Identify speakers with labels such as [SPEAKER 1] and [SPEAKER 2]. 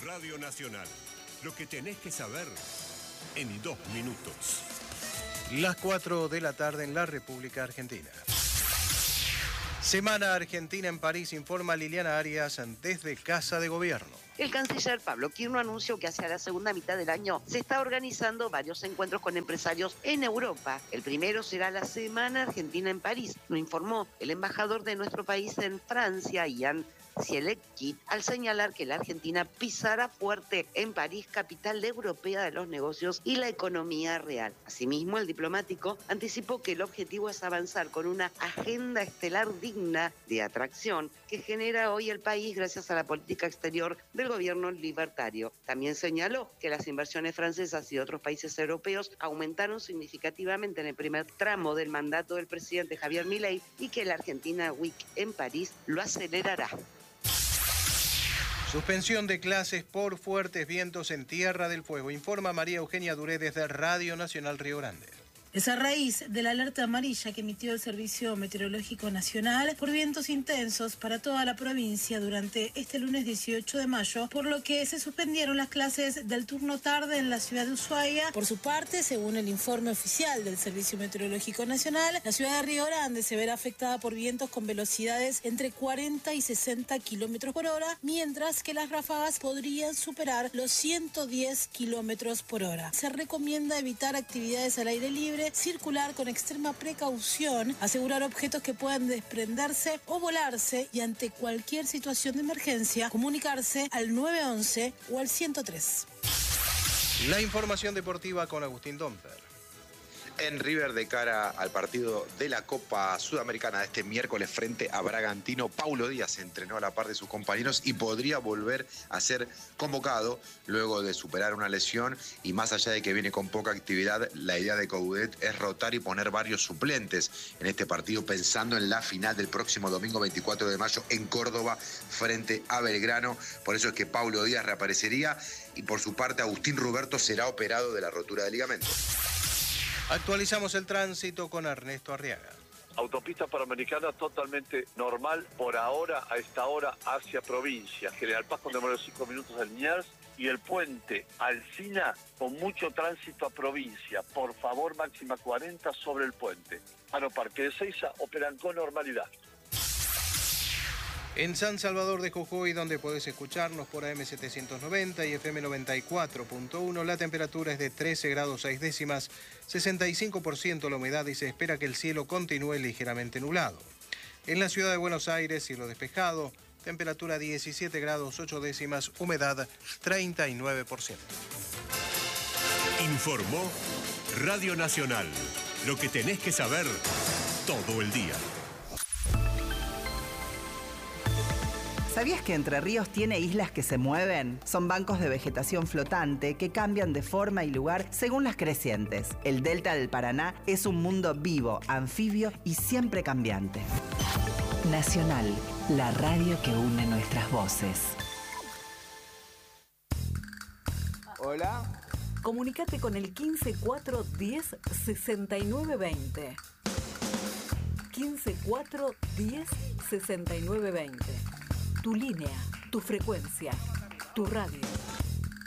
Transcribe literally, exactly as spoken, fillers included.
[SPEAKER 1] Radio Nacional. Lo que tenés que saber en dos minutos.
[SPEAKER 2] Las cuatro de la tarde en la República Argentina. Semana Argentina en París, informa Liliana Arias desde Casa de Gobierno.
[SPEAKER 3] El canciller Pablo Quirno anunció que hacia la segunda mitad del año se está organizando varios encuentros con empresarios en Europa. El primero será la Semana Argentina en París, lo informó el embajador de nuestro país en Francia, Ian Zielecki, al señalar que la Argentina pisará fuerte en París, capital europea de los negocios y la economía real. Asimismo, el diplomático anticipó que el objetivo es avanzar con una agenda estelar digna de atracción que genera hoy el país gracias a la política exterior del gobierno libertario. También señaló que las inversiones francesas y otros países europeos aumentaron significativamente en el primer tramo del mandato del presidente Javier Milei y que la Argentina Week en París lo acelerará.
[SPEAKER 2] Suspensión de clases por fuertes vientos en Tierra del Fuego, informa María Eugenia Duré desde Radio Nacional Río Grande.
[SPEAKER 4] Es a raíz de la alerta amarilla que emitió el Servicio Meteorológico Nacional por vientos intensos para toda la provincia durante este lunes dieciocho de mayo, por lo que se suspendieron las clases del turno tarde en la ciudad de Ushuaia. Por su parte, según el informe oficial del Servicio Meteorológico Nacional, la ciudad de Río Grande se verá afectada por vientos con velocidades entre cuarenta y sesenta kilómetros por hora, mientras que las ráfagas podrían superar los ciento diez kilómetros por hora. Se recomienda evitar actividades al aire libre, circular con extrema precaución, asegurar objetos que puedan desprenderse o volarse y ante cualquier situación de emergencia, comunicarse al nueve once o al ciento tres.
[SPEAKER 2] La información deportiva con Agustín Domper.
[SPEAKER 5] En River, de cara al partido de la Copa Sudamericana de este miércoles frente a Bragantino, Paulo Díaz se entrenó a la par de sus compañeros y podría volver a ser convocado luego de superar una lesión, y más allá de que viene con poca actividad, la idea de Coudet es rotar y poner varios suplentes en este partido, pensando en la final del próximo domingo veinticuatro de mayo en Córdoba frente a Belgrano. Por eso es que Paulo Díaz reaparecería, y por su parte Agustín Ruberto será operado de la rotura de ligamento.
[SPEAKER 2] Actualizamos el tránsito con Ernesto Arriaga.
[SPEAKER 6] Autopista Panamericana totalmente normal por ahora, a esta hora, hacia provincia. General Paz con demora cinco minutos en Liniers, y el puente Alsina con mucho tránsito a provincia. Por favor, máxima cuarenta sobre el puente. Aeroparque de Seiza operan con normalidad.
[SPEAKER 2] En San Salvador de Jujuy, donde podés escucharnos por A M setecientos noventa y F M noventa y cuatro punto uno, la temperatura es de trece grados seis décimas, sesenta y cinco por ciento la humedad y se espera que el cielo continúe ligeramente nublado. En la ciudad de Buenos Aires, cielo despejado, temperatura diecisiete grados ocho décimas, humedad treinta y nueve por ciento.
[SPEAKER 1] Informó Radio Nacional. Lo que tenés que saber todo el día.
[SPEAKER 7] ¿Sabías que Entre Ríos tiene islas que se mueven? Son bancos de vegetación flotante que cambian de forma y lugar según las crecientes. El Delta del Paraná es un mundo vivo, anfibio y siempre cambiante. Nacional, la radio que une nuestras voces.
[SPEAKER 8] Hola.
[SPEAKER 9] Comunicate con el quince cuatro diez sesenta y nueve veinte. quince cuatro diez sesenta y nueve veinte. Tu línea, tu frecuencia, tu radio.